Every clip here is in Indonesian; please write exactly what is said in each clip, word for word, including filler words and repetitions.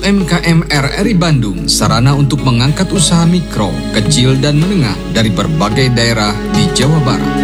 M K M R R I Bandung, sarana untuk mengangkat usaha mikro, kecil, dan menengah dari berbagai daerah di Jawa Barat.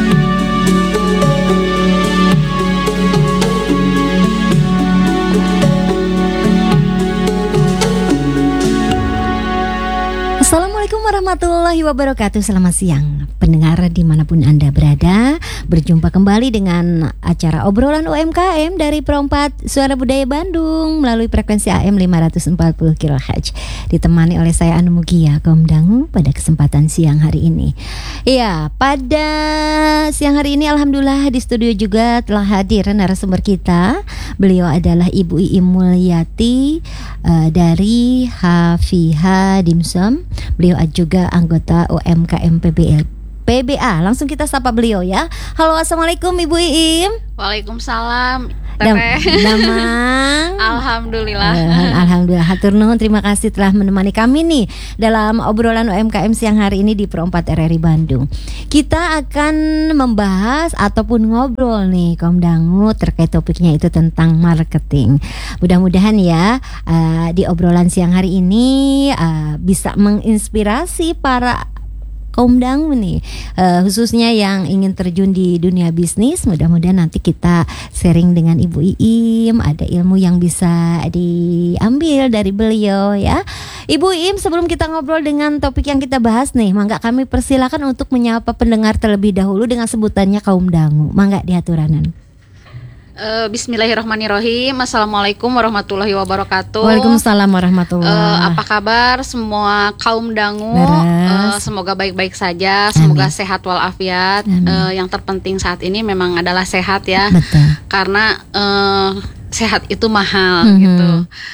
Assalamualaikum warahmatullahi wabarakatuh. Selamat siang pendengar dimanapun Anda berada. Berjumpa kembali dengan acara obrolan U M K M dari Pro empat Suara Budaya Bandung melalui frekuensi A M lima ratus empat puluh kilohertz. Ditemani oleh saya Anu Mugia kaum dangu pada kesempatan siang hari ini. Iya, pada siang hari ini alhamdulillah di studio juga telah hadir narasumber kita. Beliau adalah Ibu Iim Mulyati uh, dari Hafiha Dimsum. Beliau juga anggota U M K M P B L P B A. Langsung kita sapa beliau ya. Halo, assalamualaikum Ibu Iim. Waalaikumsalam. Teteh. Damang. Alhamdulillah. Uh, Alhamdulillah. Hatur nuhun, terima kasih telah menemani kami nih dalam obrolan U M K M siang hari ini di Pro empat R R I Bandung. Kita akan membahas ataupun ngobrol nih kaum dangu terkait topiknya itu tentang marketing. Mudah-mudahan ya uh, di obrolan siang hari ini uh, bisa menginspirasi para kaum dangu nih, uh, khususnya yang ingin terjun di dunia bisnis. Mudah-mudahan nanti kita sharing dengan Ibu Iim, ada ilmu yang bisa diambil dari beliau ya. Ibu Iim, sebelum kita ngobrol dengan topik yang kita bahas nih, mangga kami persilakan untuk menyapa pendengar terlebih dahulu dengan sebutannya kaum dangu. Mangga diaturanan. Uh, Bismillahirrahmanirrahim. Assalamualaikum warahmatullahi wabarakatuh. Waalaikumsalam warahmatullahi. Uh, apa kabar semua kaum dangu? Uh, semoga baik-baik saja. Semoga Amin. Sehat walafiat. Uh, yang terpenting saat ini memang adalah sehat ya. Betul. Karena uh, sehat itu mahal mm-hmm. gitu.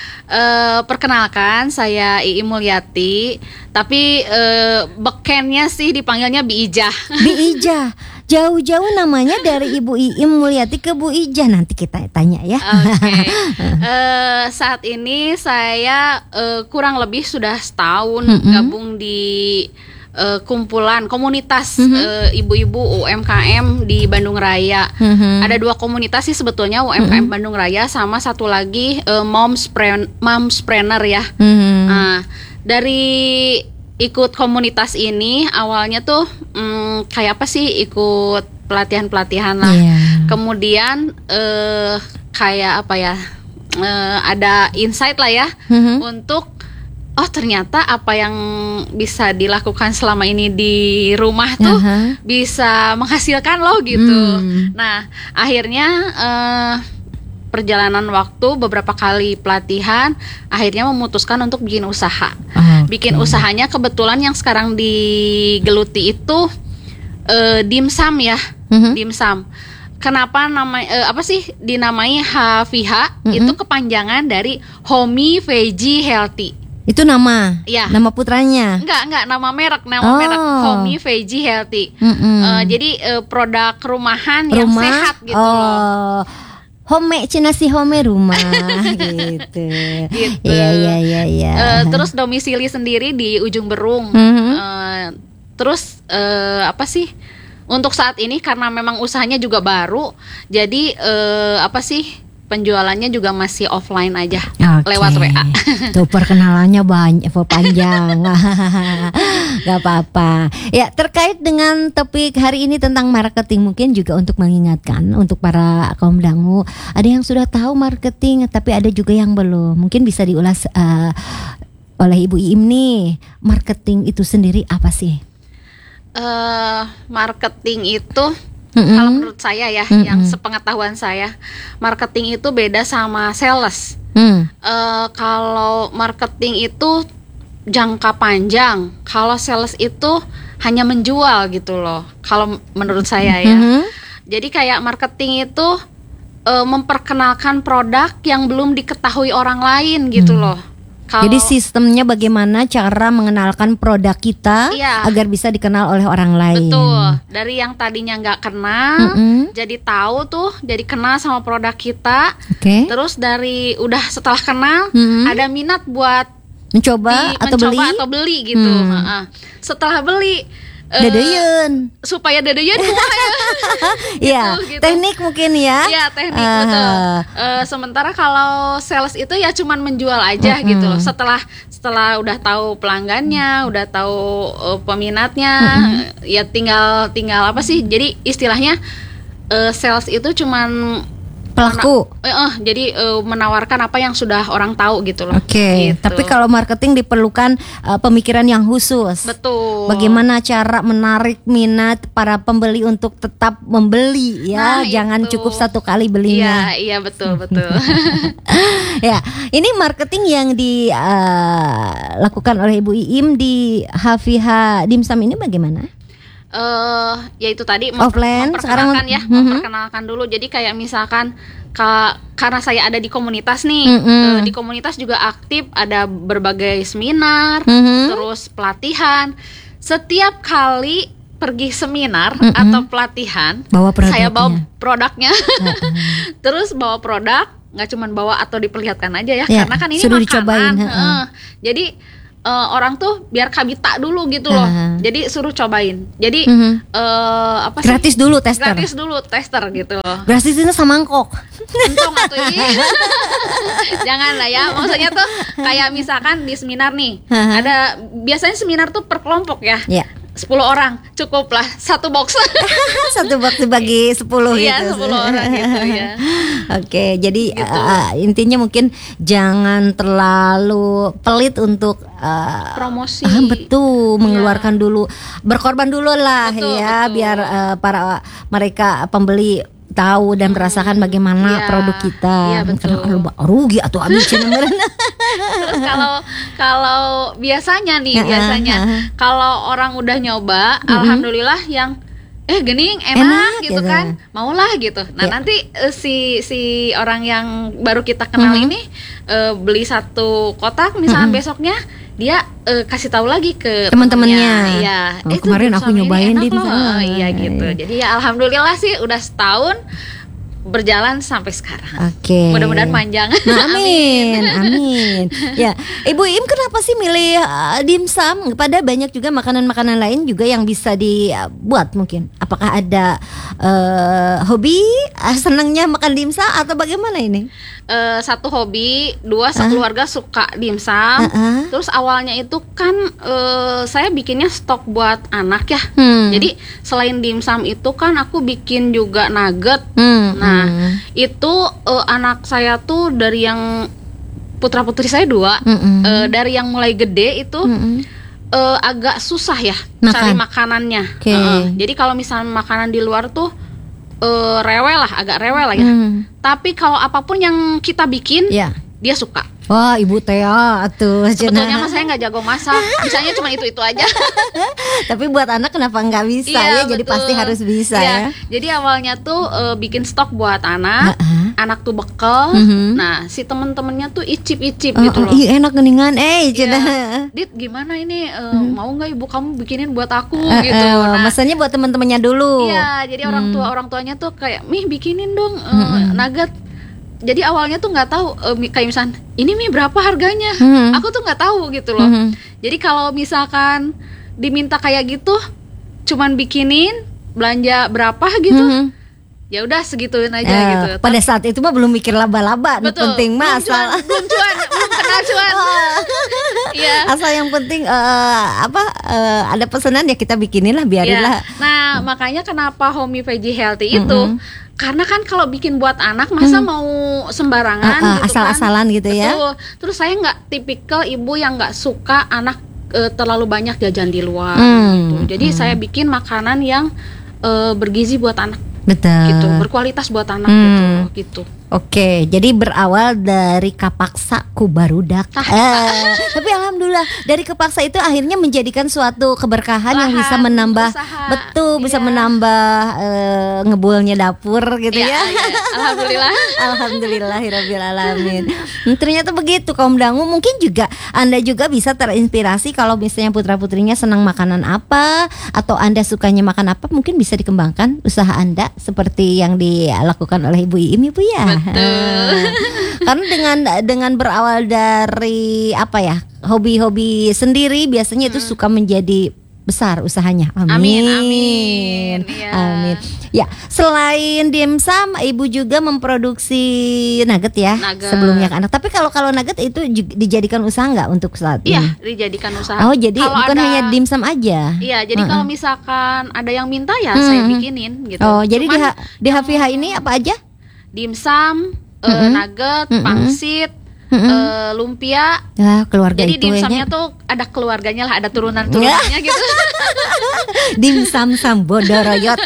Uh, perkenalkan saya Iim Mulyati. Tapi uh, bekennya sih dipanggilnya Bi Ijah. Bi Ijah. Jauh-jauh namanya dari Ibu Iim Mulyati ke Bu Ijah. Nanti kita tanya ya. Oke. Okay. uh, saat ini saya uh, kurang lebih sudah setahun mm-hmm. gabung di uh, kumpulan komunitas mm-hmm. uh, ibu-ibu U M K M di Bandung Raya. Mm-hmm. Ada dua komunitas sih sebetulnya, U M K M mm-hmm. Bandung Raya sama satu lagi uh, Momspreneur Momspreneur ya. Mm-hmm. Nah, dari ikut komunitas ini awalnya tuh hmm, kayak apa sih, ikut pelatihan-pelatihan lah. Yeah. Kemudian eh, kayak apa ya, eh, ada insight lah ya mm-hmm. untuk oh ternyata apa yang bisa dilakukan selama ini di rumah tuh uh-huh. bisa menghasilkan loh gitu. Mm. Nah akhirnya eh, perjalanan waktu beberapa kali pelatihan akhirnya memutuskan untuk bikin usaha. Okay. Bikin usahanya kebetulan yang sekarang digeluti itu uh, dimsum ya. Mm-hmm. Dimsum. Kenapa nama uh, apa sih dinamai Hafiha? Mm-hmm. Itu kepanjangan dari Homey Veggie Healthy. Itu nama? Ya. Nama putranya? Enggak, enggak, nama merek, nama oh. merek Homey Veggie Healthy. Mm-hmm. Uh, jadi uh, produk rumahan Rumah? yang sehat gitu oh. loh. Home cina si home rumah gitu. Gitu. Iya iya iya iya. Uh, terus domisili sendiri di Ujung Berung. Mm-hmm. Uh, terus uh, apa sih? Untuk saat ini karena memang usahanya juga baru, jadi uh, apa sih? Penjualannya juga masih offline aja, okay. lewat W A. Tuh perkenalannya banyak, panjang. Gak apa-apa. Ya, terkait dengan topik hari ini tentang marketing, mungkin juga untuk mengingatkan untuk para kaum dangu, ada yang sudah tahu marketing, tapi ada juga yang belum. Mungkin bisa diulas uh, oleh Ibu Iim nih. Marketing itu sendiri apa sih? Uh, marketing itu Mm-hmm. kalau menurut saya ya, mm-hmm. yang sepengetahuan saya, marketing itu beda sama sales. Mm. Uh, kalau marketing itu jangka panjang, kalau sales itu hanya menjual gitu loh. Kalau menurut saya ya. Mm-hmm. Jadi kayak marketing itu uh, memperkenalkan produk yang belum diketahui orang lain gitu mm. loh. Kalo, Jadi sistemnya bagaimana cara mengenalkan produk kita iya, agar bisa dikenal oleh orang lain. Betul. Dari yang tadinya nggak kenal, mm-hmm. jadi tahu tuh, jadi kenal sama produk kita. Okay. Terus dari udah setelah kenal, mm-hmm. ada minat buat mencoba di, atau mencoba beli atau beli gitu. hmm. Nah, setelah beli, eh, Dedeyen. supaya dedeyen kuah ya. Ya, gitu. teknik mungkin ya. Iya, teknik Ah. betul. Eh, sementara kalau sales itu ya cuman menjual aja Mm-mm. gitu loh. Setelah setelah udah tahu pelanggannya, udah tahu eh, peminatnya, ya tinggal tinggal apa sih? Jadi istilahnya eh, sales itu cuman Pelaku. Eh, eh, jadi eh, menawarkan apa yang sudah orang tahu gitu loh. Oke, Gitu. tapi kalau marketing diperlukan uh, pemikiran yang khusus. betul. Bagaimana cara menarik minat para pembeli untuk tetap membeli ya, Nah, jangan itu. cukup satu kali belinya. Iya, iya betul betul. Ya, ini marketing yang dilakukan oleh Ibu Iim di Hafiha Dimsum ini bagaimana? eh ya itu tadi memper- Offline, memperkenalkan sekarang- ya, Mhm. memperkenalkan dulu. Jadi kayak misalkan ka- karena saya ada di komunitas nih, Mhm. eh, di komunitas juga aktif, ada berbagai seminar, Mhm. terus pelatihan. Setiap kali pergi seminar Mhm. atau pelatihan, Bawa saya bawa produknya. produknya, terus bawa produk, nggak cuma bawa atau diperlihatkan aja ya, Ya, karena kan ini suruh makanan. dicobain, heeh. heeh. Jadi eh, orang tuh biar kabita dulu gitu loh. Heeh. Jadi suruh cobain. Jadi Mhm. eh, apa sih? Gratis dulu tester. Gratis dulu tester gitu loh. Gratis itu samangkok. Untung atuh ih. Jangan lah ya. Maksudnya tuh kayak misalkan di seminar nih, Heeh. ada biasanya seminar tuh per kelompok ya. Ya. sepuluh orang cukup lah satu box. Satu box dibagi sepuluh Iya, gitu. sepuluh orang gitu ya. Oke, jadi Gitu. uh, intinya mungkin jangan terlalu pelit untuk uh, Promosi. ah, betul, mengeluarkan dulu, berkorban dulu lah Betul, ya, betul. biar uh, para mereka pembeli tahu dan merasakan bagaimana Iya, produk kita. iya, betul. Karena kalau rugi atau habis Terus kalau kalau biasanya nih Heeh, biasanya heeh. kalau orang udah nyoba, Mhm. alhamdulillah yang eh gening enak, Enak, gitu gitu. kan, maulah gitu. Nah Ya. nanti eh, si si orang yang baru kita kenal Mhm. ini eh, beli satu kotak, misalnya Mhm. besoknya dia eh, kasih tahu lagi ke Teman-temannya. temennya. Iya. Oh, "Eh, tuh kemarin dimsum aku ini nyobain enak di loh." sana. Oh, iya gitu. Jadi ya alhamdulillah sih udah setahun berjalan sampai sekarang. Oke. Mudah-mudahan panjang. Nah, amin, amin. Ya, Ibu Im kenapa sih milih uh, dimsum? Pada banyak juga makanan-makanan lain juga yang bisa dibuat mungkin. Apakah ada uh, hobi uh, senangnya makan dimsum atau bagaimana ini? Eh, satu hobi, dua Ah. sekeluarga suka dimsum. Uh-uh. Terus awalnya itu kan eh, saya bikinnya stok buat anak ya. Hmm. Jadi selain dimsum itu kan aku bikin juga nugget. Hmm, Nah, hmm. itu eh, anak saya tuh dari yang putra putri saya dua, Mm-mm. eh, dari yang mulai gede itu Mm-mm. eh, agak susah ya Makan. cari makanannya. Oke. Heeh. Jadi kalau misalnya makanan di luar tuh eh, rewel lah, agak rewel lah ya. Hmm. Tapi kalau apapun yang kita bikin, Ya. dia suka. Wah, Ibu Tea tuh. Sebetulnya mah saya nggak jago masak, bisanya cuma itu itu aja. Tapi buat anak kenapa nggak bisa ya? Jadi betul. pasti harus bisa Iya. ya. Jadi awalnya tuh eh, bikin stok buat anak, Uh-uh. anak tuh bekel. Mhm. Nah, si temen-temennya tuh icip-icip Oh, gitu oh, loh. ih, enak geningan, eh, Iya. cenah. Dit, gimana ini? eh, Mau nggak ibu kamu bikinin buat aku Eh, gitu? eh, Nah, masanya buat teman-temannya dulu. iya, jadi orang Hmm. tua orang tuanya tuh kayak, "Mih, bikinin dong eh, Mm-mm. nugget." Jadi awalnya tuh nggak tahu eh, mi- kayak misalnya, "Ini mie berapa harganya?" Hmm. Aku tuh nggak tahu gitu loh. Mhm. Jadi kalau misalkan diminta kayak gitu, cuman bikinin belanja berapa gitu, Mhm. ya udah segituin aja Eh, gitu. pada saat itu mah belum mikir laba-laba, nu Betul. penting mah Belum cuan, asal belum cuan, belum kenal cuan. Iya. asal yang penting eh, apa eh, ada pesanan ya kita bikinin lah, biarin Ya. lah. Nah, makanya kenapa Homey Veggie Healthy itu, Mm-mm. karena kan kalau bikin buat anak masa mau sembarangan Uh-uh, gitu kan. asal-asalan gitu ya. Betul. Terus saya nggak tipikal ibu yang nggak suka anak eh, terlalu banyak jajan di luar Hmm, gitu. Jadi saya bikin makanan yang eh, bergizi buat anak Betul. gitu, berkualitas buat anak Hmm. gitu gitu. Oke, jadi berawal dari kapaksa ku barudak. Ah. Eh, tapi alhamdulillah dari kapaksa itu akhirnya menjadikan suatu keberkahan yang Lahan bisa menambah, usaha. betul, bisa Iya. menambah eh, ngebulnya dapur gitu Iya, ya. iya. Alhamdulillah. Alhamdulillahirabbil alamin. Hmm, ternyata begitu kaum dangu. Mungkin juga Anda juga bisa terinspirasi kalau misalnya putra-putrinya senang makanan apa atau Anda sukanya makan apa, mungkin bisa dikembangkan usaha Anda seperti yang dilakukan oleh Ibu Iim, Ibu ya. Betul. Karena dengan dengan berawal dari apa ya, hobi-hobi sendiri biasanya itu suka menjadi besar usahanya. Amin. Amin, amin. Ya. Amin. Ya, selain dimsum, ibu juga memproduksi nugget ya. Nugget. Sebelumnya ke anak. Tapi kalau kalau nugget itu juga dijadikan usaha nggak untuk saat ini? Iya, dijadikan usaha. Oh, jadi Kalau bukan ada- hanya dimsum aja. Iya, jadi Uh-uh. kalau misalkan ada yang minta ya Hmm. saya bikinin gitu. Oh, jadi di, Cuman H- di H V H ini apa aja? dimsum, eh, Mm-mm. nugget, Mm-mm. pangsit, Mm-mm. eh, lumpia. Ya, keluarga Jadi itu dimsumnya ya. tuh ada keluarganya lah, ada turunan-turunannya gitu. Dimsum Sambodoroyot.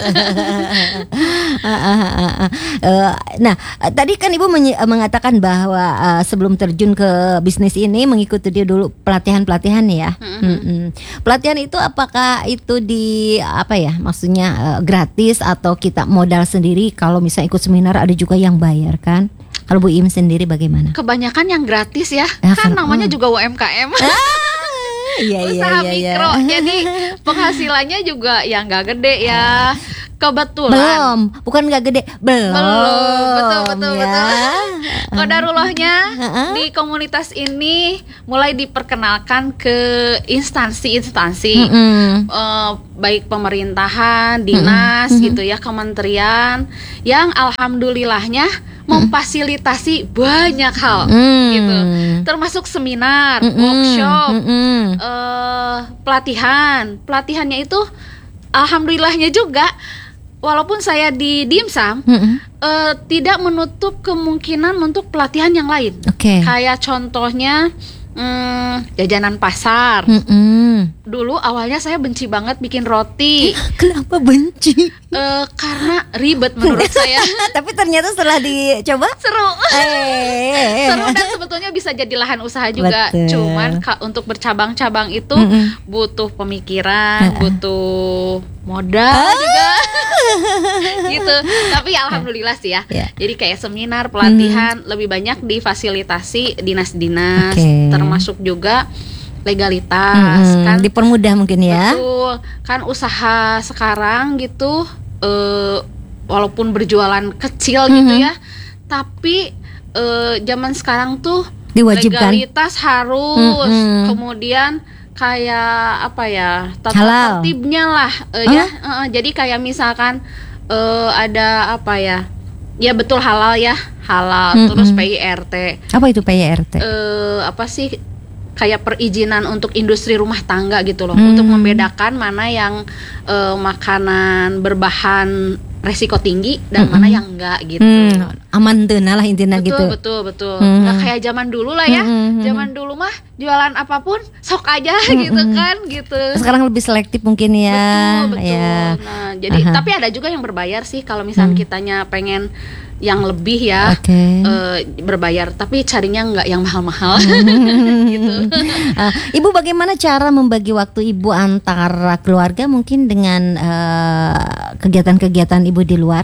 Eh, Nah, eh, tadi kan ibu menye- eh, mengatakan bahwa eh, sebelum terjun ke bisnis ini mengikuti dia dulu pelatihan-pelatihan ya. Mm-mm. Pelatihan itu apakah itu di apa ya? Maksudnya eh, gratis atau kita modal sendiri? Kalau misalnya ikut seminar ada juga yang bayar kan? Kalau Bu Im sendiri bagaimana? Kebanyakan yang gratis ya, Ya, kan kan, namanya mm. juga U M K M. Iya iya Usaha iya iya. mikro, jadi penghasilannya juga yang nggak gede ya. Kebetulan. Belum, bukan nggak gede, belum. Belum, betul betul ya. betul. Qadarulahnya Heeh. di komunitas ini mulai diperkenalkan ke instansi-instansi, Mm-mm. eh, baik pemerintahan, dinas gitu ya, kementerian, yang alhamdulillahnya memfasilitasi banyak hal Mm. gitu, termasuk seminar, Mm-mm. workshop, Mm-mm. eh, pelatihan. Pelatihannya itu alhamdulillahnya juga, walaupun saya di dimsum, Mm-mm. eh, tidak menutup kemungkinan untuk pelatihan yang lain. Oke. Kayak contohnya hmm, jajanan pasar. Mm-mm. Dulu awalnya saya benci banget bikin roti, Kenapa benci? eh, karena ribet menurut saya. Tapi ternyata setelah dicoba, Seru. eh, Seru dan sebetulnya bisa jadi lahan usaha juga. Betul. Cuman ka- untuk bercabang-cabang itu Mm-mm. butuh pemikiran, butuh modal juga. Gitu. Tapi alhamdulillah sih ya. Ya. Jadi kayak seminar, pelatihan lebih banyak difasilitasi dinas-dinas, Oke. termasuk juga legalitas Mm-mm. kan. dipermudah mungkin ya. Betul. Kan usaha sekarang gitu eh, walaupun berjualan kecil gitu Mhm. ya, tapi eh, zaman sekarang tuh Diwajibkan. legalitas harus, Mhm. kemudian kayak apa ya, tata Halal. tertibnya lah eh, ya. Eh, jadi kayak misalkan eh, ada apa ya? Ya betul halal ya, halal. Mhm. Terus P I R T. Apa itu P Y R T? Eh, apa sih, kayak perizinan untuk industri rumah tangga gitu loh, Hmm. untuk membedakan mana yang eh, makanan berbahan resiko tinggi dan Mm-mm. mana yang enggak gitu. Hmm, aman tuh nah lah intinya Betul, gitu. betul, betul. Hmm. Nggak kayak zaman dulu lah ya. Hmm. Zaman dulu mah jualan apapun sok aja gitu kan, gitu. Sekarang lebih selektif mungkin ya. Betul, betul. Ya. Nah, jadi Aha. tapi ada juga yang berbayar sih kalau misalnya Hmm. kitanya pengen yang lebih ya. Oke. eh, berbayar, tapi carinya nggak yang mahal-mahal. Gitu. Ah, Ibu bagaimana cara membagi waktu Ibu antara keluarga mungkin dengan eh, kegiatan-kegiatan Ibu di luar?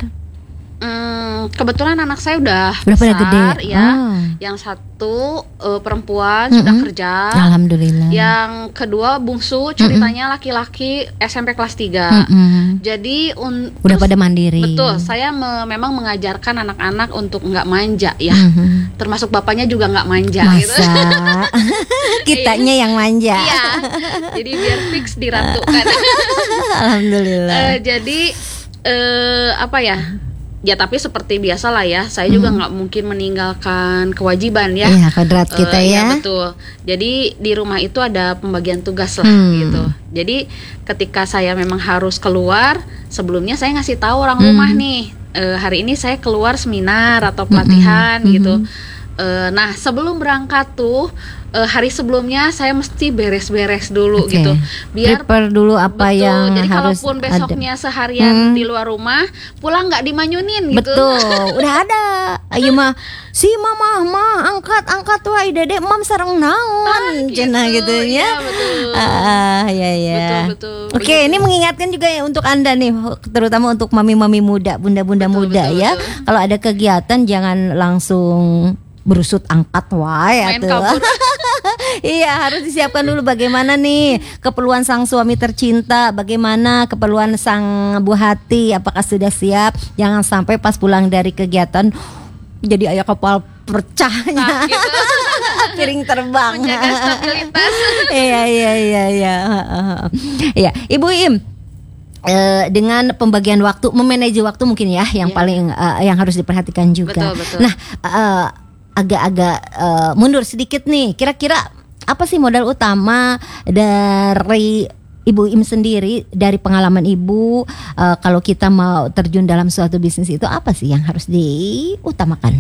Hmm, kebetulan anak saya udah Udah pada besar gede. ya. Oh. Yang satu eh, perempuan sudah Mm-mm. kerja. Alhamdulillah. Yang kedua bungsu ceritanya laki-laki S M P kelas tiga. Mm-mm. Jadi un- Udah terus- pada mandiri. betul, saya me- memang mengajarkan anak-anak untuk nggak manja ya. Mhm. Termasuk bapaknya juga nggak manja gitu. Masa kitanya yang manja. Iya. Jadi biar fix diratukan. Alhamdulillah. Eh, jadi eh, apa ya? Ya tapi seperti biasa lah ya. Saya juga nggak mungkin meninggalkan kewajiban ya. Iya, kodrat kita Eh, ya. iya, betul. Jadi di rumah itu ada pembagian tugas lah Hmm. gitu. Jadi ketika saya memang harus keluar, sebelumnya saya ngasih tahu orang Hmm. rumah nih, eh, hari ini saya keluar seminar atau pelatihan Hmm. gitu. Eh, nah sebelum berangkat tuh eh, hari sebelumnya saya mesti beres-beres dulu Oke. gitu. Biar Prepare dulu apa betul. yang Jadi harus kalaupun ada. besoknya seharian Hmm. di luar rumah, pulang nggak dimanyunin gitu. Betul, udah ada. Ayo mah, si mama mah angkat angkat tuh ai dede mam sareng naon, cenah gitu ya. Iya, betul. Ah, ya ya. Betul, betul. Oke, Begitu. ini mengingatkan juga ya untuk Anda nih, terutama untuk mami-mami muda, bunda-bunda Betul, muda betul, ya. betul. Kalau ada kegiatan jangan langsung berusut angkat wae Main atuh. kabur. Iya, harus disiapkan dulu bagaimana nih keperluan sang suami tercinta, bagaimana keperluan sang buah hati, apakah sudah siap? Jangan sampai pas pulang dari kegiatan jadi ayah kepal pecahnya Nah, gitu. piring terbang. Menjaga stabilitas. Iya iya iya iya. Iya, Ibu Im. Eh, dengan pembagian waktu, memanage waktu mungkin ya yang Ya. paling eh, yang harus diperhatikan juga. Betul, betul. Nah, eh, agak-agak eh, mundur sedikit nih. Kira-kira apa sih modal utama dari Ibu Im sendiri, dari pengalaman Ibu, eh, kalau kita mau terjun dalam suatu bisnis itu apa sih yang harus diutamakan?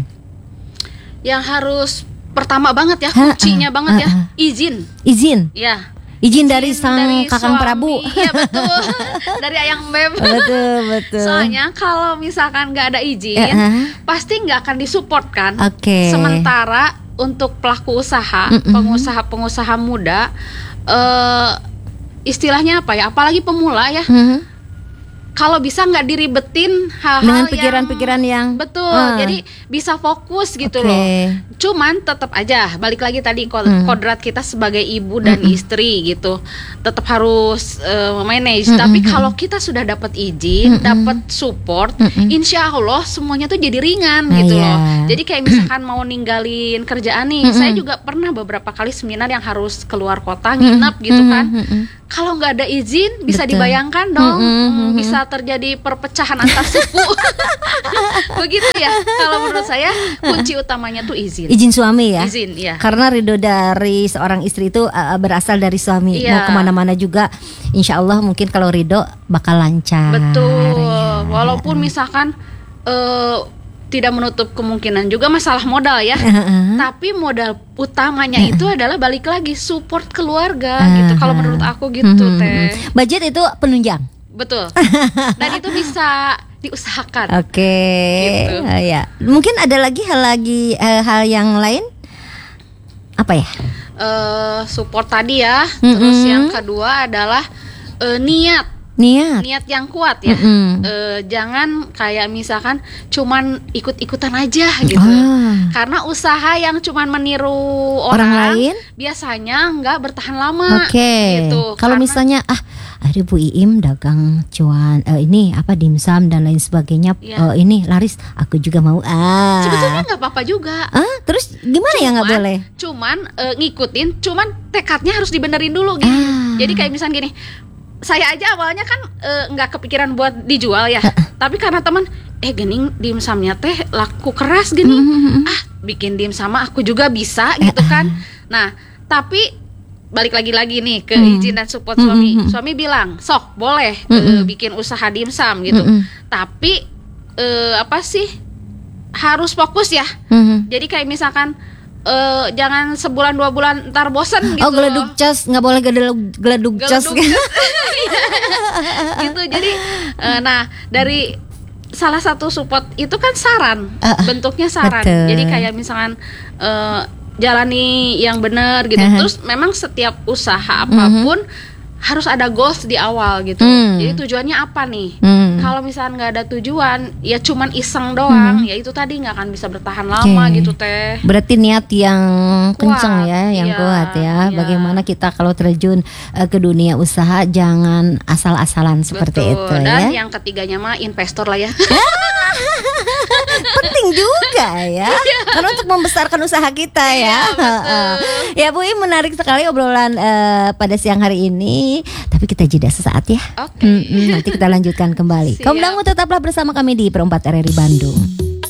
Yang harus pertama banget ya, Ha-ha, kuncinya banget ya, ha-ha. izin. Izin, Ya. izin dari sang dari Kakang suami. Prabu. Iya betul. Dari Ayang Beb. Betul betul. Soalnya kalau misalkan nggak ada izin, Ya, pasti nggak akan disupport kan. Oke. Sementara untuk pelaku usaha, Mm-mm. pengusaha-pengusaha muda, eh, istilahnya apa ya? Apalagi pemula ya. Mhm. Kalau bisa nggak diribetin hal-hal Dengan yang- pikiran-pikiran yang betul. Ah. Jadi bisa fokus gitu Oke. loh. Cuman tetap aja balik lagi tadi ko- Hmm. kodrat kita sebagai ibu dan Mm-mm. istri gitu. Tetap harus eh, manage. Mm-mm. Tapi kalau kita sudah dapat izin, Mm-mm. dapat support, Mm-mm. insya Allah semuanya tuh jadi ringan Nah, gitu iya. loh. Jadi kayak misalkan mau ninggalin kerjaan nih, Mm-mm. saya juga pernah beberapa kali seminar yang harus keluar kota nginep gitu Mhm, kan. mhm. Kalau nggak ada izin, bisa Betul. dibayangkan dong, Mm-mm, hmm, mm-mm. bisa terjadi perpecahan antar suku. Begitu ya. Kalau menurut saya kunci utamanya tuh izin. Izin suami ya. Izin, ya. Karena ridho dari seorang istri itu uh, berasal dari suami. Iya. Mau kemana-mana juga, insya Allah mungkin kalau ridho bakal lancar. Betul. Ya. Walaupun misalkan eh, tidak menutup kemungkinan juga masalah modal ya. Heeh. Tapi modal utamanya itu adalah balik lagi support keluarga Uh-huh. gitu. Kalau menurut aku gitu, Mhm, Teh. mhm. Budget itu penunjang. Betul. Dan itu bisa diusahakan. Oke. Gitu. Ah, ya. Mungkin ada lagi hal lagi eh, hal yang lain? Apa ya? Eh, support tadi ya. Mm-mm. Terus yang kedua adalah eh, niat. Niat. Niat yang kuat ya. Mm-mm. Eh, jangan kayak misalkan cuman ikut-ikutan aja gitu. Ah. Karena usaha yang cuman meniru Orang orang, lain? biasanya nggak bertahan lama. Oke. Gitu. Kalau Karena- misalnya ah ada Bu Iim dagang cuan eh, ini apa dimsum dan lain sebagainya Iya. eh, ini laris, aku juga mau ah. sebetulnya nggak apa-apa juga. Ah, terus gimana ya nggak Cuman- boleh? Cuman eh, ngikutin, cuman tekadnya harus dibenerin dulu gitu. Ah. Jadi kayak misalnya gini, saya aja awalnya kan eh, nggak kepikiran buat dijual ya. Tapi karena teman, eh gening dimsumnya teh laku keras gini. Mhm. Ah, bikin dim sama aku juga bisa gitu kan. Nah, tapi balik lagi-lagi nih ke Hmm. izin dan support suami. Mhm. Suami bilang, "Sok, boleh eh, Mhm. bikin usaha dimsum gitu." Mhm. Tapi eh, apa sih? Harus fokus ya. Mhm. Jadi kayak misalkan eh, jangan sebulan dua bulan ntar bosen gitu. Oh, geleduk cas nggak boleh geleduk geleduk cas. Geleduk gitu. Jadi eh, nah dari salah satu support itu kan saran, Uh, bentuknya saran. betul. Jadi kayak misalkan eh, jalani yang benar gitu. Uh-huh. Terus memang setiap usaha apapun harus ada goals di awal gitu. Hmm. Jadi tujuannya apa nih? Hmm. Kalau misalnya nggak ada tujuan, ya cuman iseng doang, ya itu tadi nggak akan bisa bertahan lama Hmm. Oke. gitu Teh. Berarti niat yang Kuat, kenceng ya, yang iya, kuat ya. iya. Bagaimana kita kalau terjun eh, ke dunia usaha jangan asal-asalan seperti Betul. itu Dan ya. yang ketiganya mah investor lah ya. Penting juga ya. Karena untuk membesarkan usaha kita ya. Ya Bu Im, menarik sekali obrolan eh, pada siang hari ini. Tapi kita jeda sesaat ya. Oke. Mm-mm, nanti kita lanjutkan kembali. Siap. Kaum dangu tetaplah bersama kami di Perempat R R I Bandung.